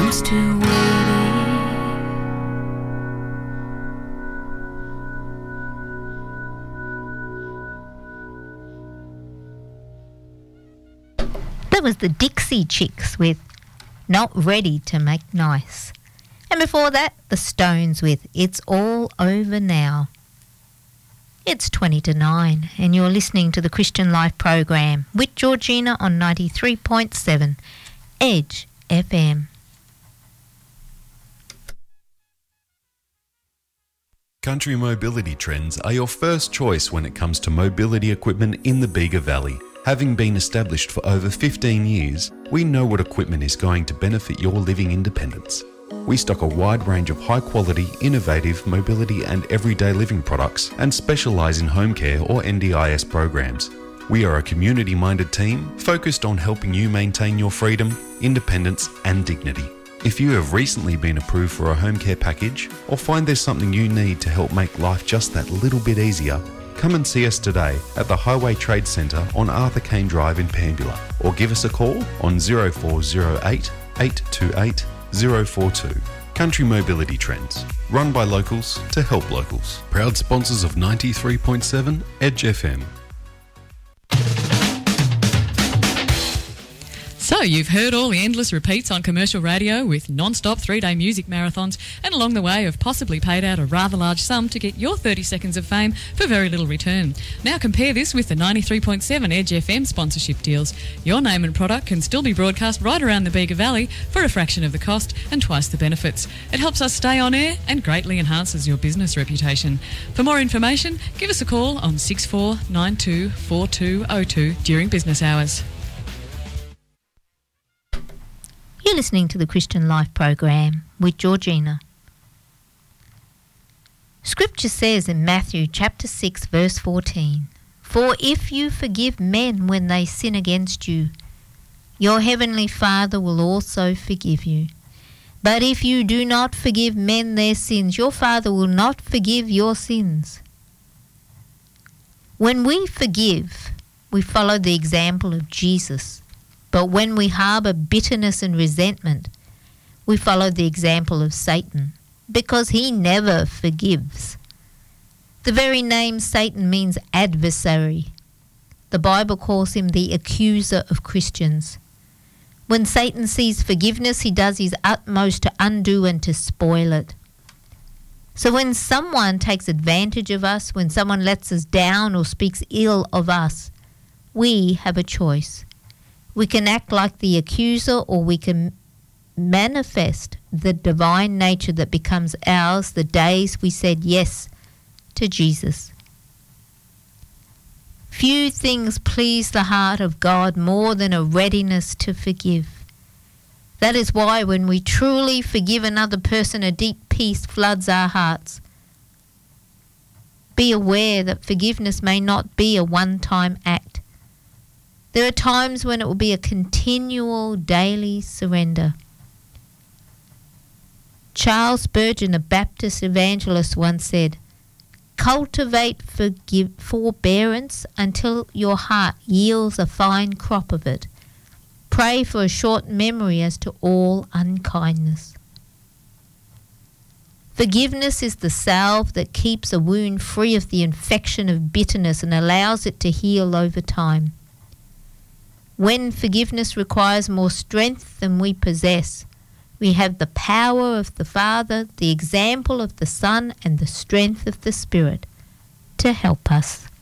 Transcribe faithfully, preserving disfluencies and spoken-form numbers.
comes to waiting. That was the Dixie Chicks with Not Ready to Make Nice. And before that, the Stones with It's All Over Now. It's twenty to nine and you're listening to the Christian Life program with Georgina on ninety-three point seven Edge F M. Country Mobility Trends are your first choice when it comes to mobility equipment in the Bega Valley. Having been established for over fifteen years, we know what equipment is going to benefit your living independence. We stock a wide range of high-quality, innovative mobility and everyday living products and specialise in home care or N D I S programs. We are a community-minded team focused on helping you maintain your freedom, independence and dignity. If you have recently been approved for a home care package or find there's something you need to help make life just that little bit easier, come and see us today at the Highway Trade Centre on Arthur Kane Drive in Pambula, or give us a call on zero four zero eight, eight two eight, zero four two. Country Mobility Trends, run by locals to help locals. Proud sponsors of ninety-three point seven Edge F M. So you've heard all the endless repeats on commercial radio with non-stop three-day music marathons, and along the way have possibly paid out a rather large sum to get your thirty seconds of fame for very little return. Now compare this with the ninety-three point seven Edge F M sponsorship deals. Your name and product can still be broadcast right around the Bega Valley for a fraction of the cost and twice the benefits. It helps us stay on air and greatly enhances your business reputation. For more information, give us a call on six four nine two, four two zero two during business hours. You're listening to the Christian Life program with Georgina. Scripture says in Matthew chapter six verse fourteen, "For if you forgive men when they sin against you, your heavenly Father will also forgive you. But if you do not forgive men their sins, your Father will not forgive your sins." When we forgive, we follow the example of Jesus. But when we harbour bitterness and resentment, we follow the example of Satan, because he never forgives. The very name Satan means adversary. The Bible calls him the accuser of Christians. When Satan sees forgiveness, he does his utmost to undo and to spoil it. So when someone takes advantage of us, when someone lets us down or speaks ill of us, we have a choice. We can act like the accuser, or we can manifest the divine nature that becomes ours the days we said yes to Jesus. Few things please the heart of God more than a readiness to forgive. That is why when we truly forgive another person, a deep peace floods our hearts. Be aware that forgiveness may not be a one-time act. There are times when it will be a continual daily surrender. Charles Spurgeon, a Baptist evangelist, once said, "Cultivate forgive, forbearance until your heart yields a fine crop of it. Pray for a short memory as to all unkindness." Forgiveness is the salve that keeps a wound free of the infection of bitterness and allows it to heal over time. When forgiveness requires more strength than we possess, we have the power of the Father, the example of the Son, and the strength of the Spirit to help us.